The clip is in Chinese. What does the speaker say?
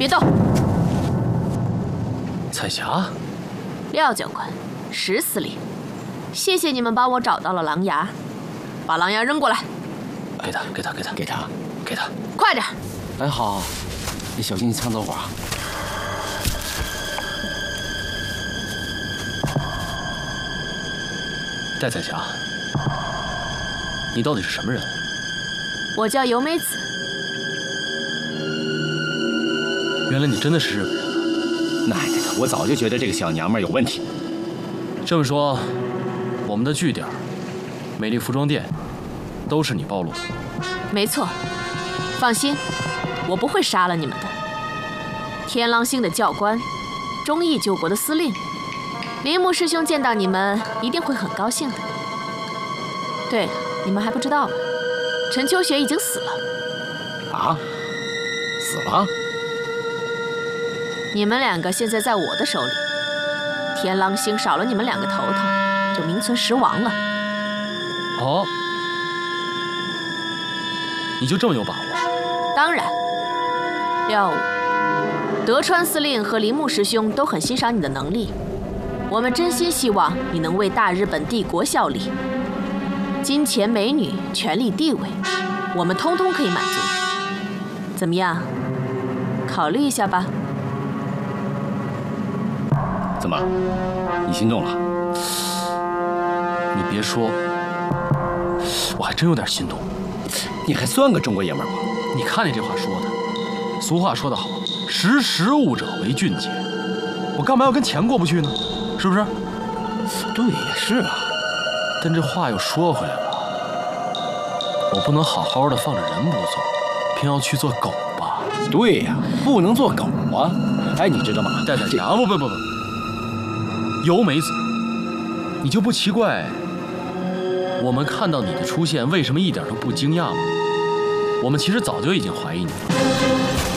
别动！ 彩霞， 廖教官，石司令，谢谢你们帮我找到了狼牙，把狼牙扔过来。 给他， 快点！ 哎，好，你小心枪走火。 戴彩霞，你到底是什么人？ 我叫由美子。 原来你真的是日本人啊！ 奶奶的，我早就觉得这个小娘们有问题。 这么说，我们的据点、美丽服装店，都是你暴露的。 没错，放心，我不会杀了你们的。天狼星的教官，忠义救国的司令，铃木师兄见到你们一定会很高兴的。对了，你们还不知道吧？陈秋雪已经死了。 啊？死了？ 你们两个现在在我的手里，天狼星少了你们2个头头，就名存实亡了。 哦，你就这么有把握？ 当然，廖武、德川司令和铃木师兄都很欣赏你的能力，我们真心希望你能为大日本帝国效力。金钱、美女、权力、地位，我们通通可以满足。怎么样？考虑一下吧。 怎么，你心动了？ 你别说，我还真有点心动。 你还算个中国爷们儿吗？ 你看你这话说的，俗话说得好，识时务者为俊杰。我干嘛要跟钱过不去呢？是不是？ 对，也是啊。 但这话又说回来了，我不能好好的放着人不做，偏要去做狗吧？ 对呀，不能做狗啊！哎，你知道吗？ 戴彩霞，不，由美子，你就不奇怪我们看到你的出现为什么一点都不惊讶吗？我们其实早就已经怀疑你了。